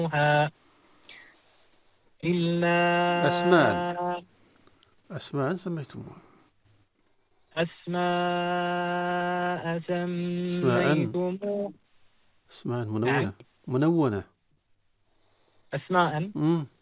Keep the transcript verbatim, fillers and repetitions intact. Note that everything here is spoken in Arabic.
إلا أسماء أسماء سميتموها. أسماء أسماء سميتم. أسماء نعم، منونة منونة. أسماء مم.